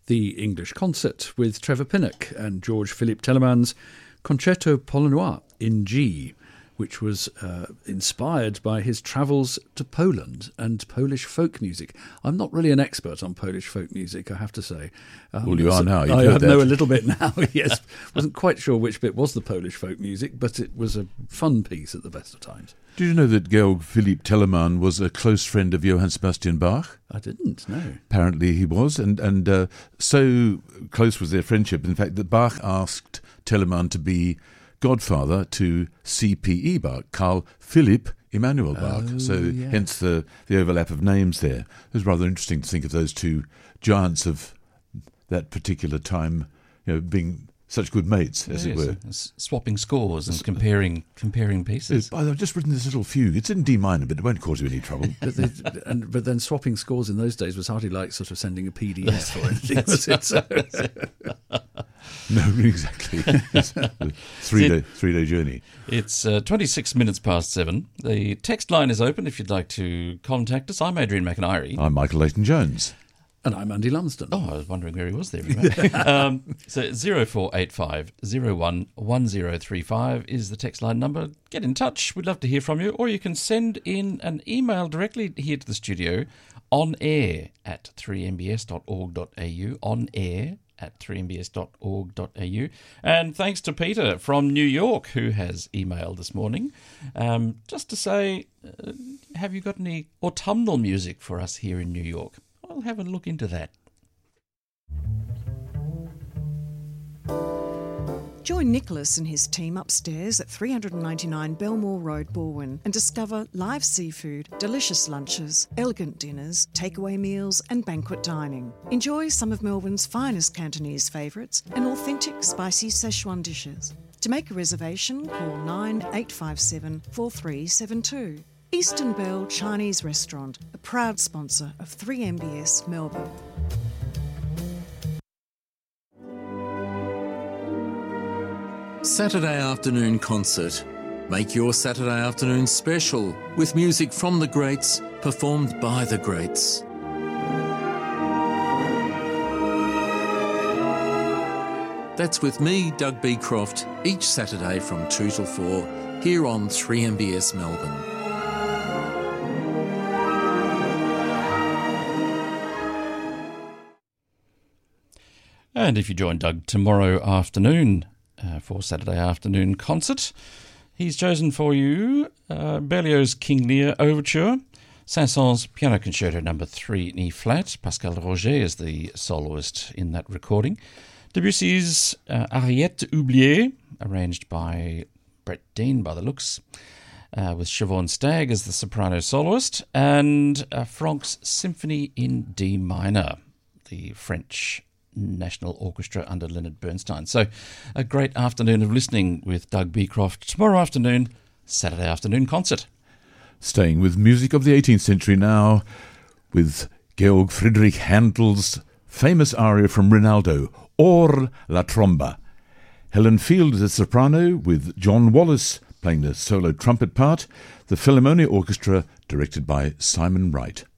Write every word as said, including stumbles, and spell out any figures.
the English Concert with Trevor Pinnock and George Philippe Telemann's Concerto Polonois in G, which was uh, inspired by his travels to Poland and Polish folk music. I'm not really an expert on Polish folk music, I have to say. Um, well, you are now. You've I heard know that. a little bit now, yes. Wasn't quite sure which bit was the Polish folk music, but it was a fun piece at the best of times. Did you know that Georg Philipp Telemann was a close friend of Johann Sebastian Bach? I didn't, no. Apparently he was, and, and uh, so close was their friendship, in fact, that Bach asked Telemann to be godfather to C P E Bach, Carl Philipp Emanuel Bach. Oh, so yeah. hence the, the overlap of names there. It was rather interesting to think of those two giants of that particular time, you know, being such good mates, as yes, it were. s- swapping scores and comparing comparing pieces. It's- I've just written this little fugue. It's in D minor, but it won't cause you any trouble. But, they, and, but then swapping scores in those days was hardly like sort of sending a P D F or anything, was it? So, No, exactly. It's a three day three day journey. It's uh, twenty-six minutes past seven. The text line is open if you'd like to contact us. I'm Adrian McIntyre. I'm Michael Leighton-Jones. and I'm Andy Lumsden. Oh, I was wondering where he was there. um, so zero four eight five zero one one zero three five is the text line number. Get in touch. We'd love to hear from you. Or you can send in an email directly here to the studio on air at three m b s dot org dot a u. On air at three m b s dot org dot a u. And thanks to Peter from New York, who has emailed this morning, um, just to say, uh, have you got any autumnal music for us here in New York? I'll have a look into that. Join Nicholas and his team upstairs at three ninety-nine Belmore Road, Balwyn, and discover live seafood, delicious lunches, elegant dinners, takeaway meals and banquet dining. Enjoy some of Melbourne's finest Cantonese favourites and authentic spicy Szechuan dishes. To make a reservation, call nine eight five seven four three seven two. Eastern Bell Chinese Restaurant, a proud sponsor of three M B S Melbourne. Saturday afternoon concert. Make your Saturday afternoon special with music from the greats, performed by the greats. That's with me, Doug Beecroft, each Saturday from two till four, here on three M B S Melbourne. And if you join Doug tomorrow afternoon uh, for Saturday afternoon concert, he's chosen for you uh, Berlioz's King Lear Overture, Saint-Saëns Piano Concerto number three in E flat. Pascal Roger is the soloist in that recording. Debussy's uh, Ariette Oubliée, arranged by Brett Dean by the looks, uh, with Siobhan Stagg as the soprano soloist, and uh, Franck's Symphony in D minor, the French National Orchestra under Leonard Bernstein. So a great afternoon of listening with Doug Beecroft. Tomorrow afternoon, Saturday afternoon concert. Staying with music of the eighteenth century now, with Georg Friedrich Handel's famous aria from Rinaldo, Or la Tromba. Helen Field is a soprano, with John Wallace playing the solo trumpet part. The Philharmonia Orchestra, directed by Simon Wright.